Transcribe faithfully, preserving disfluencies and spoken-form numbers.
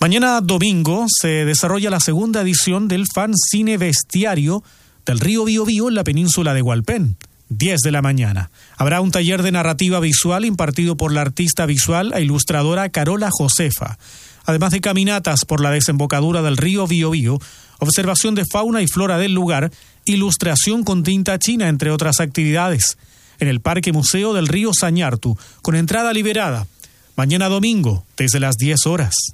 Mañana domingo se desarrolla la segunda edición del Fan Cine Bestiario del Río Biobío en la península de Hualpén. diez de la mañana. Habrá un taller de narrativa visual impartido por la artista visual e ilustradora Carola Josefa. Además de caminatas por la desembocadura del río Biobío, observación de fauna y flora del lugar, ilustración con tinta china, entre otras actividades. En el Parque Museo del Río Sañartu, con entrada liberada. Mañana domingo, desde las diez horas.